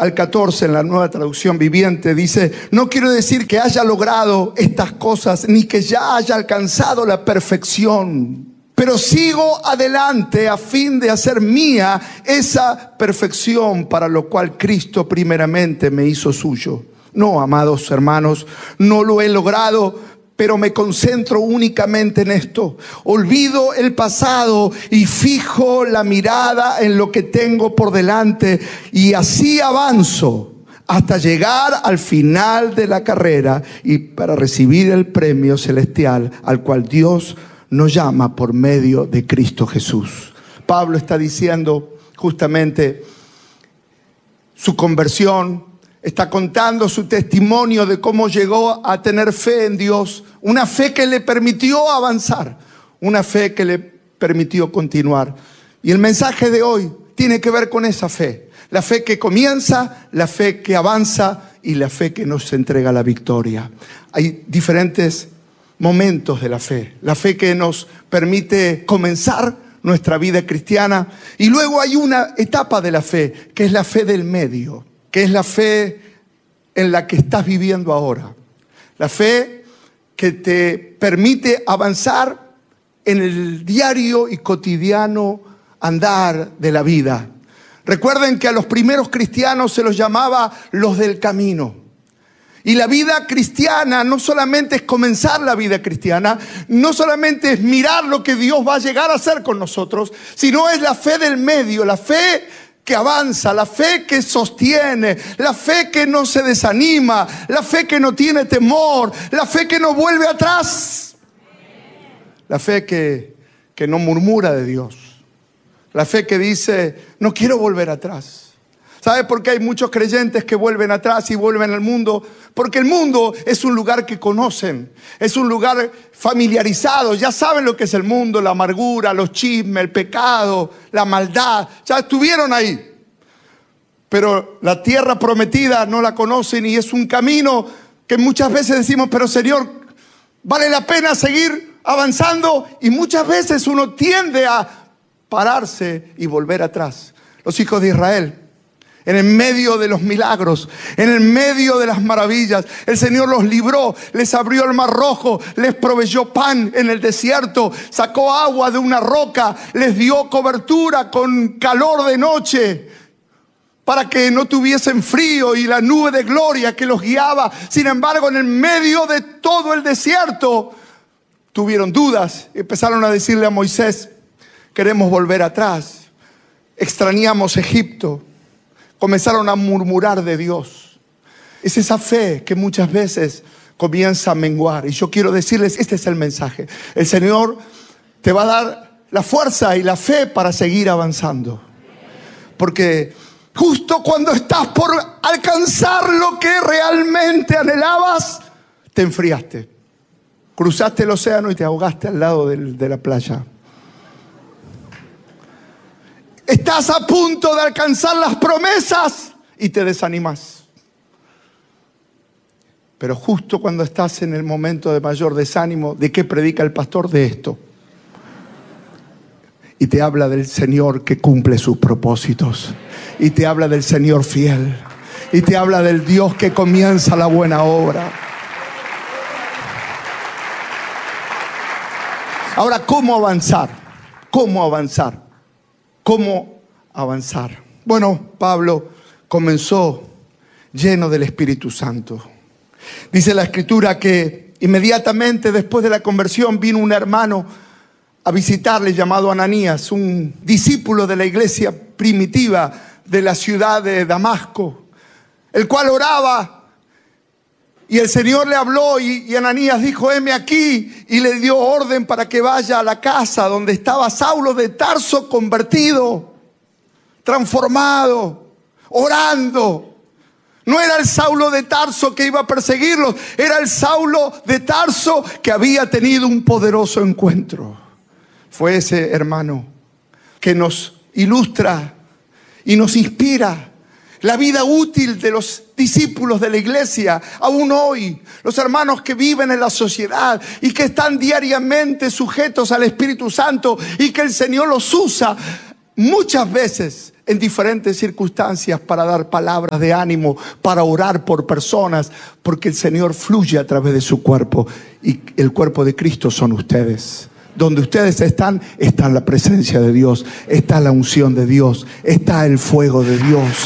al 14 en la Nueva Traducción Viviente dice: no quiero decir que haya logrado estas cosas ni que ya haya alcanzado la perfección, pero sigo adelante a fin de hacer mía esa perfección para lo cual Cristo primeramente me hizo suyo. No, amados hermanos, no lo he logrado, pero me concentro únicamente en esto. Olvido el pasado y fijo la mirada en lo que tengo por delante, y así avanzo hasta llegar al final de la carrera y para recibir el premio celestial al cual Dios nos llama por medio de Cristo Jesús. Pablo está diciendo justamente su conversión, está contando su testimonio de cómo llegó a tener fe en Dios, una fe que le permitió avanzar, una fe que le permitió continuar. Y el mensaje de hoy tiene que ver con esa fe, la fe que comienza, la fe que avanza y la fe que nos entrega la victoria. Hay diferentes momentos de la fe que nos permite comenzar nuestra vida cristiana, y luego hay una etapa de la fe que es la fe del medio, que es la fe en la que estás viviendo ahora. La fe que te permite avanzar en el diario y cotidiano andar de la vida. Recuerden que a los primeros cristianos se los llamaba los del camino. Y la vida cristiana no solamente es comenzar la vida cristiana, no solamente es mirar lo que Dios va a llegar a hacer con nosotros, sino es la fe del medio, la fe que avanza, la fe que sostiene, la fe que no se desanima, la fe que no tiene temor, la fe que no vuelve atrás, la fe que no murmura de Dios, la fe que dice: no quiero volver atrás. ¿Sabe por qué hay muchos creyentes que vuelven atrás y vuelven al mundo? Porque el mundo es un lugar que conocen, es un lugar familiarizado. Ya saben lo que es el mundo, la amargura, los chismes, el pecado, la maldad. Ya estuvieron ahí. Pero la tierra prometida no la conocen, y es un camino que muchas veces decimos: pero Señor, ¿vale la pena seguir avanzando? Y muchas veces uno tiende a pararse y volver atrás. Los hijos de Israel, en el medio de los milagros, en el medio de las maravillas, el Señor los libró, les abrió el mar rojo, les proveyó pan en el desierto, sacó agua de una roca, les dio cobertura con calor de noche para que no tuviesen frío, y la nube de gloria que los guiaba. Sin embargo, en el medio de todo el desierto tuvieron dudas y empezaron a decirle a Moisés: queremos volver atrás, extrañamos Egipto. Comenzaron a murmurar de Dios. Es esa fe que muchas veces comienza a menguar. Y yo quiero decirles, este es el mensaje. El Señor te va a dar la fuerza y la fe para seguir avanzando. Porque justo cuando estás por alcanzar lo que realmente anhelabas, te enfriaste. Cruzaste el océano y te ahogaste al lado de la playa. Estás a punto de alcanzar las promesas y te desanimas. Pero justo cuando estás en el momento de mayor desánimo, ¿de qué predica el pastor? De esto. Y te habla del Señor que cumple sus propósitos. Y te habla del Señor fiel. Y te habla del Dios que comienza la buena obra. Ahora, ¿cómo avanzar? ¿Cómo avanzar? ¿Cómo avanzar? Bueno, Pablo comenzó lleno del Espíritu Santo. Dice la Escritura que inmediatamente después de la conversión vino un hermano a visitarle llamado Ananías, un discípulo de la iglesia primitiva de la ciudad de Damasco, el cual oraba. Y el Señor le habló y Ananías dijo: heme aquí, y le dio orden para que vaya a la casa donde estaba Saulo de Tarso convertido, transformado, orando. No era el Saulo de Tarso que iba a perseguirlos, era el Saulo de Tarso que había tenido un poderoso encuentro. Fue ese hermano que nos ilustra y nos inspira la vida útil de los discípulos de la iglesia, aún hoy, los hermanos que viven en la sociedad y que están diariamente sujetos al Espíritu Santo y que el Señor los usa muchas veces en diferentes circunstancias para dar palabras de ánimo, para orar por personas, porque el Señor fluye a través de su cuerpo y el cuerpo de Cristo son ustedes. Donde ustedes están, está la presencia de Dios, está la unción de Dios, está el fuego de Dios.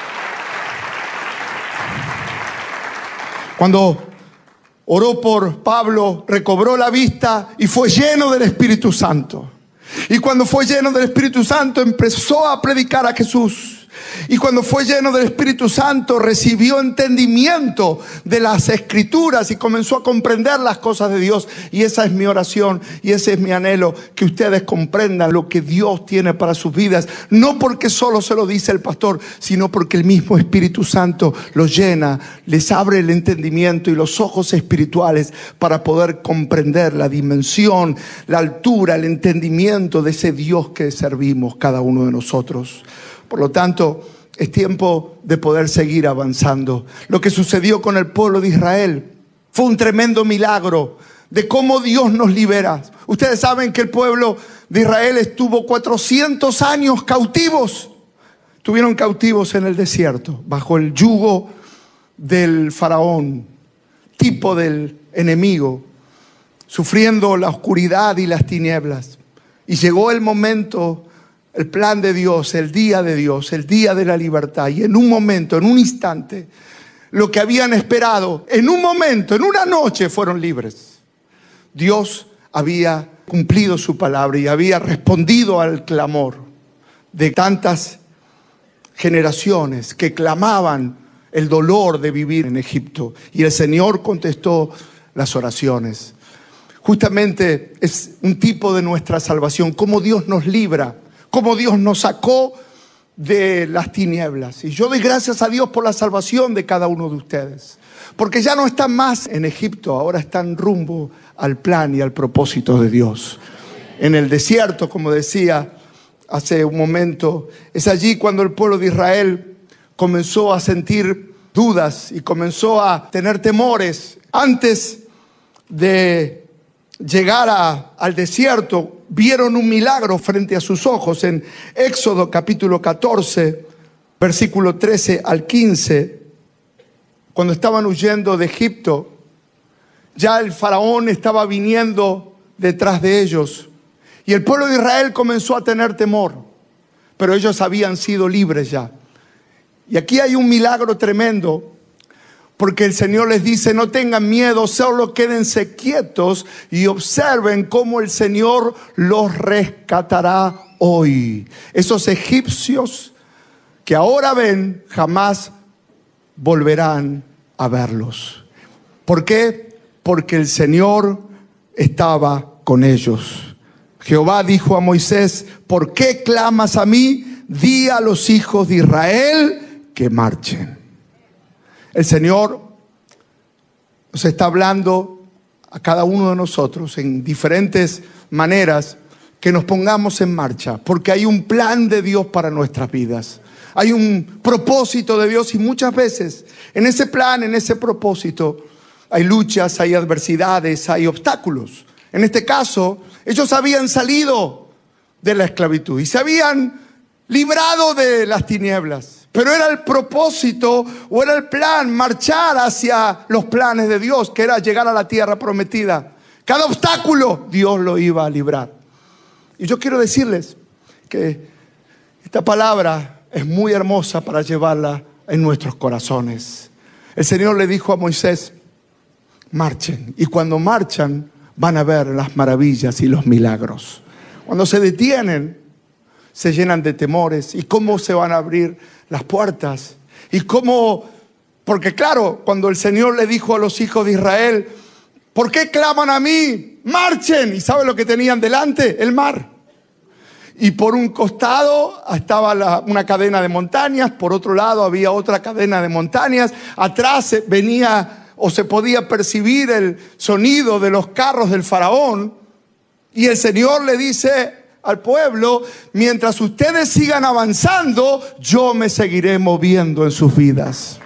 Cuando oró por Pablo, recobró la vista y fue lleno del Espíritu Santo. Y cuando fue lleno del Espíritu Santo, empezó a predicar a Jesús. Y cuando fue lleno del Espíritu Santo, recibió entendimiento de las Escrituras y comenzó a comprender las cosas de Dios. Y esa es mi oración y ese es mi anhelo, que ustedes comprendan lo que Dios tiene para sus vidas. No porque solo se lo dice el pastor, sino porque el mismo Espíritu Santo los llena, les abre el entendimiento y los ojos espirituales para poder comprender la dimensión, la altura, el entendimiento de ese Dios que servimos cada uno de nosotros. Por lo tanto, es tiempo de poder seguir avanzando. Lo que sucedió con el pueblo de Israel fue un tremendo milagro de cómo Dios nos libera. Ustedes saben que el pueblo de Israel estuvo 400 años cautivos. Estuvieron cautivos en el desierto, bajo el yugo del faraón, tipo del enemigo, sufriendo la oscuridad y las tinieblas. Y llegó el momento, el plan de Dios, el día de Dios, el día de la libertad. Y en un momento, en un instante, lo que habían esperado, en un momento, en una noche, fueron libres. Dios había cumplido su palabra y había respondido al clamor de tantas generaciones que clamaban el dolor de vivir en Egipto. Y el Señor contestó las oraciones. Justamente es un tipo de nuestra salvación, cómo Dios nos libra, cómo Dios nos sacó de las tinieblas. Y yo doy gracias a Dios por la salvación de cada uno de ustedes, porque ya no están más en Egipto, ahora están rumbo al plan y al propósito de Dios. En el desierto, como decía hace un momento, es allí cuando el pueblo de Israel comenzó a sentir dudas y comenzó a tener temores. Antes de llegar al desierto, vieron un milagro frente a sus ojos. En Éxodo capítulo 14, versículo 13 al 15, cuando estaban huyendo de Egipto, ya el faraón estaba viniendo detrás de ellos. Y el pueblo de Israel comenzó a tener temor, pero ellos habían sido libres ya. Y aquí hay un milagro tremendo, porque el Señor les dice: no tengan miedo, solo quédense quietos y observen cómo el Señor los rescatará hoy. Esos egipcios que ahora ven, jamás volverán a verlos. ¿Por qué? Porque el Señor estaba con ellos. Jehová dijo a Moisés: ¿por qué clamas a mí? Di a los hijos de Israel que marchen. El Señor nos está hablando a cada uno de nosotros en diferentes maneras, que nos pongamos en marcha, porque hay un plan de Dios para nuestras vidas. Hay un propósito de Dios y muchas veces en ese plan, en ese propósito, hay luchas, hay adversidades, hay obstáculos. En este caso, ellos habían salido de la esclavitud y se habían librado de las tinieblas. Pero era el propósito o era el plan marchar hacia los planes de Dios, que era llegar a la tierra prometida. Cada obstáculo Dios lo iba a librar. Y yo quiero decirles que esta palabra es muy hermosa para llevarla en nuestros corazones. El Señor le dijo a Moisés: marchen. Y cuando marchan van a ver las maravillas y los milagros. Cuando se detienen, se llenan de temores. ¿Y cómo se van a abrir las puertas? Y cómo, porque claro, cuando el Señor le dijo a los hijos de Israel: ¿por qué claman a mí? Marchen. ¿Y sabe lo que tenían delante? El mar. Y por un costado estaba una cadena de montañas, por otro lado había otra cadena de montañas, atrás venía o se podía percibir el sonido de los carros del faraón. Y el Señor le dice al pueblo: mientras ustedes sigan avanzando, yo me seguiré moviendo en sus vidas.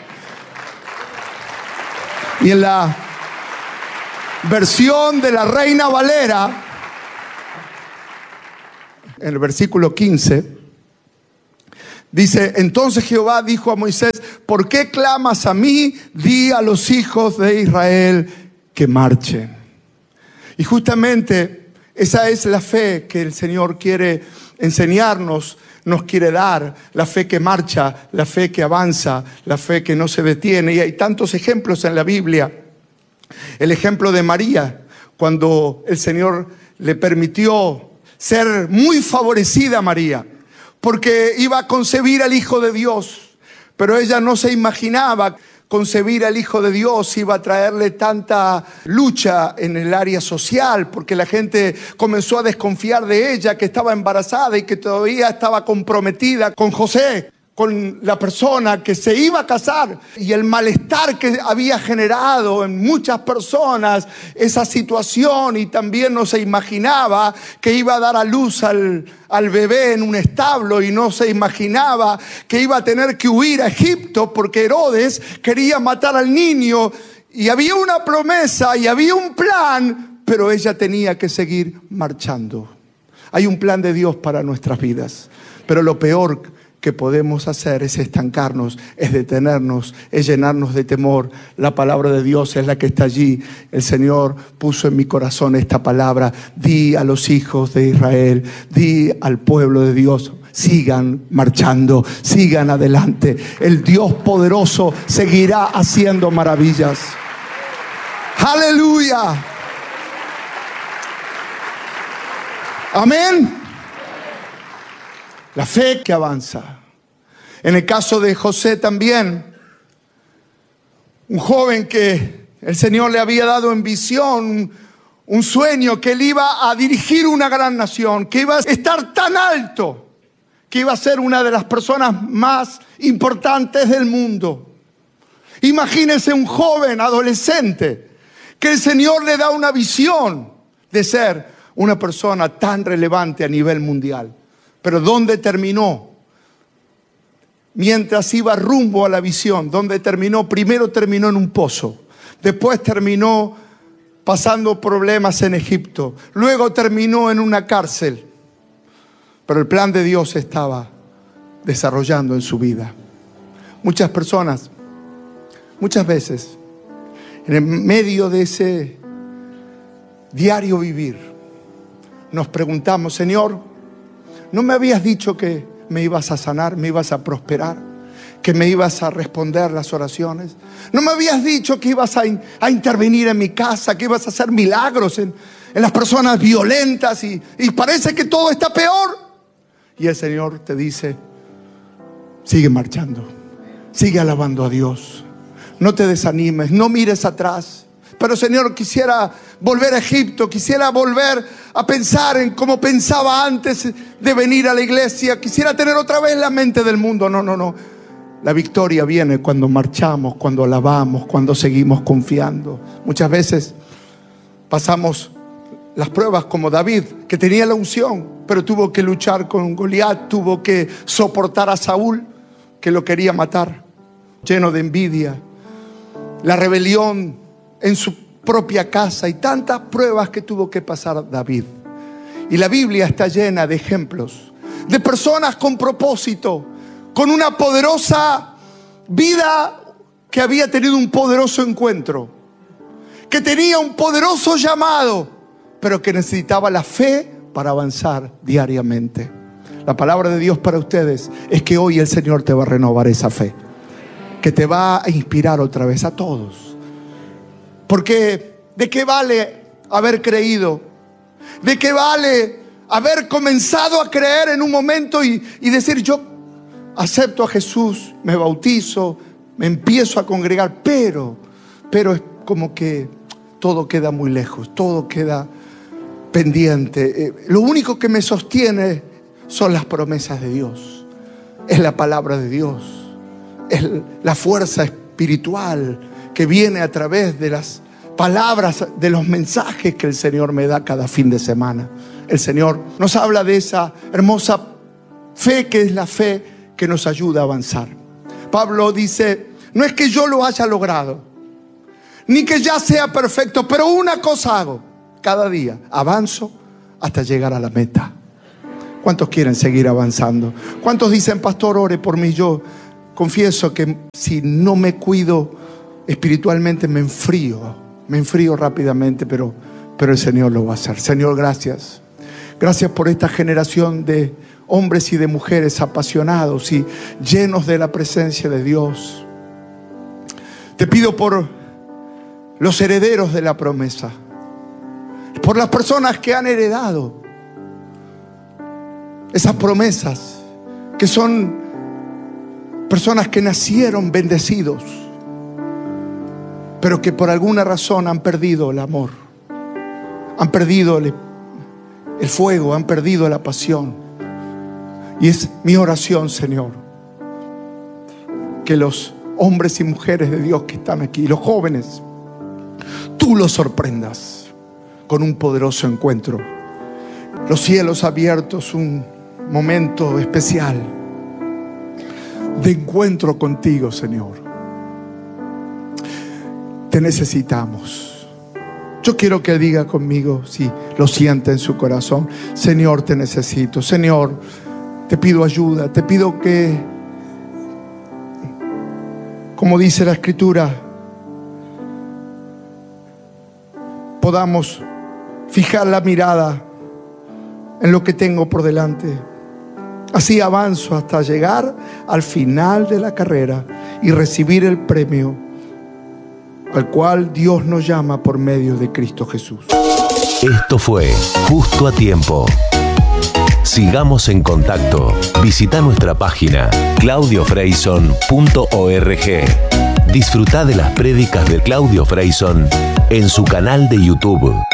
Y en la versión de la Reina Valera En el versículo 15 dice: entonces Jehová dijo a Moisés: ¿por qué clamas a mí? Di a los hijos de Israel que marchen. Y justamente esa es la fe que el Señor quiere enseñarnos, nos quiere dar, la fe que marcha, la fe que avanza, la fe que no se detiene. Y hay tantos ejemplos en la Biblia. El ejemplo de María, cuando el Señor le permitió ser muy favorecida a María, porque iba a concebir al Hijo de Dios, pero ella no se imaginaba concebir al Hijo de Dios iba a traerle tanta lucha en el área social, porque la gente comenzó a desconfiar de ella, que estaba embarazada y que todavía estaba comprometida con José, con la persona que se iba a casar, y el malestar que había generado en muchas personas esa situación. Y también no se imaginaba que iba a dar a luz al bebé en un establo, y no se imaginaba que iba a tener que huir a Egipto porque Herodes quería matar al niño. Y había una promesa y había un plan, pero ella tenía que seguir marchando. Hay un plan de Dios para nuestras vidas, pero lo peor que podemos hacer es estancarnos, es detenernos, es llenarnos de temor. La palabra de Dios es la que está allí. El Señor puso en mi corazón esta palabra: di a los hijos de Israel, di al pueblo de Dios, sigan marchando, sigan adelante. El Dios poderoso seguirá haciendo maravillas. ¡Aleluya! Amén. La fe que avanza. En el caso de José también, un joven que el Señor le había dado en visión un sueño, que él iba a dirigir una gran nación, que iba a estar tan alto, que iba a ser una de las personas más importantes del mundo. Imagínense un joven adolescente que el Señor le da una visión de ser una persona tan relevante a nivel mundial. Pero ¿dónde terminó? Mientras iba rumbo a la visión, ¿dónde terminó? Primero terminó en un pozo, después terminó pasando problemas en Egipto, luego terminó en una cárcel. Pero el plan de Dios estaba desarrollando en su vida. Muchas personas, muchas veces, en el medio de ese diario vivir, nos preguntamos: Señor, ¿no me habías dicho que me ibas a sanar, me ibas a prosperar, que me ibas a responder las oraciones? ¿No me habías dicho que ibas a intervenir en mi casa, que ibas a hacer milagros en las personas violentas? Y parece que todo está peor. Y el Señor te dice: sigue marchando, sigue alabando a Dios, no te desanimes, no mires atrás. Pero Señor, quisiera volver a Egipto, quisiera volver a pensar en cómo pensaba antes de venir a la iglesia, quisiera tener otra vez la mente del mundo. No. La victoria viene cuando marchamos, cuando alabamos, cuando seguimos confiando. Muchas veces pasamos las pruebas como David, que tenía la unción, pero tuvo que luchar con Goliat, tuvo que soportar a Saúl, que lo quería matar, lleno de envidia, la rebelión en su propia casa y tantas pruebas que tuvo que pasar David. Y la Biblia está llena de ejemplos de personas con propósito, con una poderosa vida, que había tenido un poderoso encuentro, que tenía un poderoso llamado, pero que necesitaba la fe para avanzar diariamente. La palabra de Dios para ustedes es que hoy el Señor te va a renovar esa fe, que te va a inspirar otra vez a todos. Porque ¿de qué vale haber creído? ¿De qué vale haber comenzado a creer en un momento y decir: yo acepto a Jesús, me bautizo, me empiezo a congregar, pero es como que todo queda muy lejos, todo queda pendiente? Lo único que me sostiene son las promesas de Dios, es la palabra de Dios, es la fuerza espiritual que viene a través de las palabras, de los mensajes que el Señor me da cada fin de semana. El Señor nos habla de esa hermosa fe, que es la fe que nos ayuda a avanzar. Pablo dice: no es que yo lo haya logrado, ni que ya sea perfecto, pero una cosa hago: cada día avanzo hasta llegar a la meta. ¿Cuántos quieren seguir avanzando? ¿Cuántos dicen, pastor, ore por mí? Yo confieso que si no me cuido espiritualmente me enfrío rápidamente, pero el Señor lo va a hacer. Señor, gracias. Gracias por esta generación de hombres y de mujeres apasionados y llenos de la presencia de Dios. Te pido por los herederos de la promesa, por las personas que han heredado esas promesas, que son personas que nacieron bendecidos, pero que por alguna razón han perdido el amor, han perdido el fuego, han perdido la pasión. Y es mi oración, Señor, que los hombres y mujeres de Dios que están aquí, los jóvenes, tú los sorprendas con un poderoso encuentro. Los cielos abiertos, un momento especial de encuentro contigo, Señor. Te necesitamos. Yo quiero que diga conmigo, si lo siente en su corazón: Señor, te necesito. Señor, te pido ayuda. Te pido que, como dice la Escritura, podamos fijar la mirada en lo que tengo por delante. Así avanzo hasta llegar al final de la carrera y recibir el premio al cual Dios nos llama por medio de Cristo Jesús. Esto fue Justo a Tiempo. Sigamos en contacto. Visita nuestra página claudiofreyson.org. Disfruta de las prédicas de Claudio Freyson en su canal de YouTube.